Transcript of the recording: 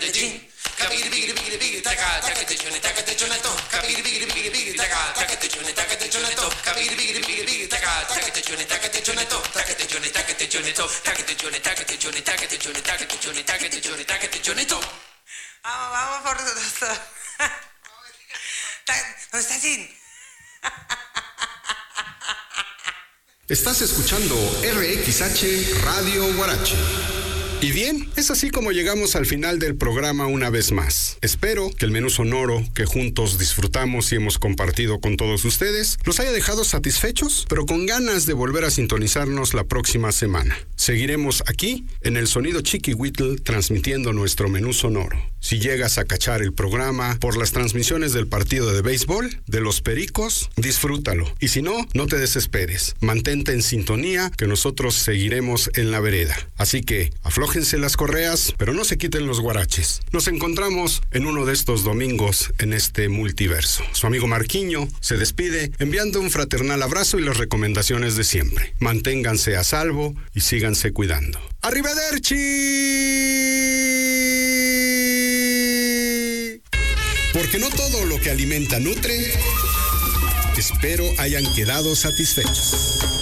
Vamos por todo. ¿Dónde está Jin? Estás escuchando RXH Radio Huarache. Y bien, es así como llegamos al final del programa una vez más. Espero que el menú sonoro que juntos disfrutamos y hemos compartido con todos ustedes los haya dejado satisfechos, pero con ganas de volver a sintonizarnos la próxima semana. Seguiremos aquí en el Sonido Chiquihuitl transmitiendo nuestro menú sonoro. Si llegas a cachar el programa por las transmisiones del partido de béisbol, de los Pericos, disfrútalo. Y si no, no te desesperes. Mantente en sintonía que nosotros seguiremos en la vereda. Así que aflójense las correas, pero no se quiten los guaraches. Nos encontramos en uno de estos domingos en este multiverso. Su amigo Marquiño se despide enviando un fraternal abrazo y las recomendaciones de siempre. Manténganse a salvo y síganse cuidando. ¡Arrivederci! Porque no todo lo que alimenta nutre. Espero hayan quedado satisfechos.